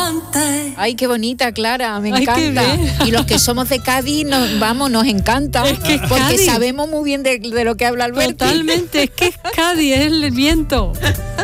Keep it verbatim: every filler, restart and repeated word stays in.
levante. Ay, qué bonita, Clara, me Ay, encanta. qué bien. Y los que somos de Cádiz, nos, vamos, nos encanta. Es que es porque Cádiz. sabemos muy bien de, de lo que habla Alberti. Totalmente, es que es Cádiz, es el viento.